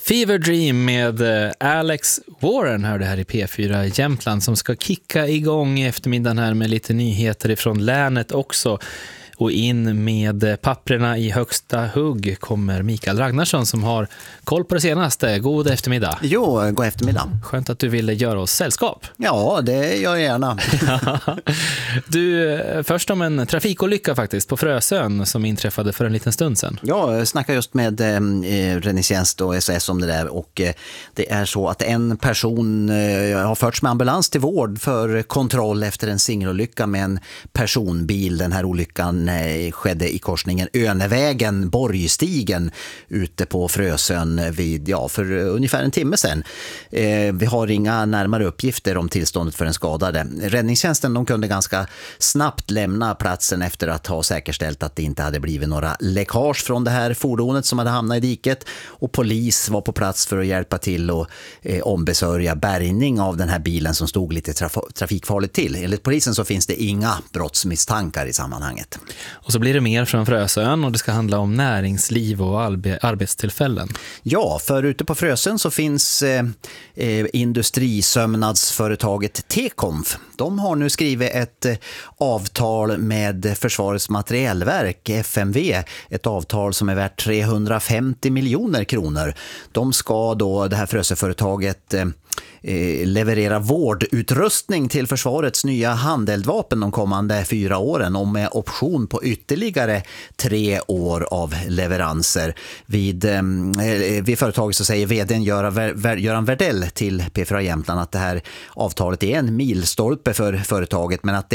Fever Dream med Alex Warren hörde här i P4 Jämtland som ska kicka igång i eftermiddagen här med lite nyheter ifrån länet också. Och in med papperna i högsta hugg kommer Mikael Ragnarsson som har koll på det senaste. God eftermiddag. Jo, god eftermiddag. Skönt att du ville göra oss sällskap. Ja, det gör jag gärna. Du, först om en trafikolycka faktiskt på Frösön som inträffade för en liten stund sedan. Ja, jag snackade just med räddningstjänst och SOS om det där och det är så att en person har förts med ambulans till vård för kontroll efter en singelolycka med en personbil. Den här olyckan skedde i korsningen Önevägen-Borgstigen ute på Frösön för ungefär en timme sedan. Vi har inga närmare uppgifter om tillståndet för den skadade. Räddningstjänsten de kunde ganska snabbt lämna platsen efter att ha säkerställt att det inte hade blivit några läckage från det här fordonet som hade hamnat i diket, och polis var på plats för att hjälpa till och ombesörja bärgning av den här bilen som stod lite trafikfarligt till. Enligt polisen så finns det inga brottsmisstankar i sammanhanget. Och så blir det mer från Frösön och det ska handla om näringsliv och arbetstillfällen. Ja, för ute på Frösön så finns industrisömnadsföretaget T-Konf. De har nu skrivit ett avtal med Försvarets materielverk, FMV, ett avtal som är värt 350 miljoner kronor. De ska då, det här Frösöföretaget, leverera vårdutrustning till försvarets nya handeldvapen de kommande 4 åren och med option på ytterligare 3 år av leveranser. Vid företaget så säger vdn Göran Verdell till P4 Jämtland att det här avtalet är en milstolpe för företaget, men att det